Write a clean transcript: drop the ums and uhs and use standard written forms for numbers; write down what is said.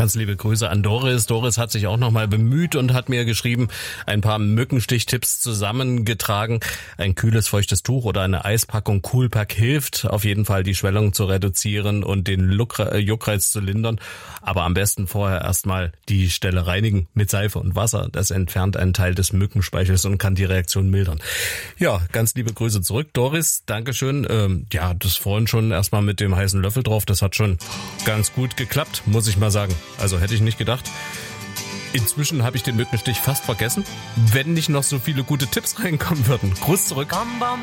Ganz liebe Grüße an Doris. Doris hat sich auch nochmal bemüht und hat mir geschrieben, ein paar Mückenstichtipps zusammengetragen. Ein kühles, feuchtes Tuch oder eine Eispackung Coolpack hilft auf jeden Fall, die Schwellung zu reduzieren und den Juckreiz zu lindern. Aber am besten vorher erstmal die Stelle reinigen mit Seife und Wasser. Das entfernt einen Teil des Mückenspeichels und kann die Reaktion mildern. Ja, ganz liebe Grüße zurück, Doris. Dankeschön. Das vorhin schon erstmal mit dem heißen Löffel drauf. Das hat schon ganz gut geklappt, muss ich mal sagen. Also hätte ich nicht gedacht. Inzwischen habe ich den Mückenstich fast vergessen, wenn nicht noch so viele gute Tipps reinkommen würden. Gruß zurück.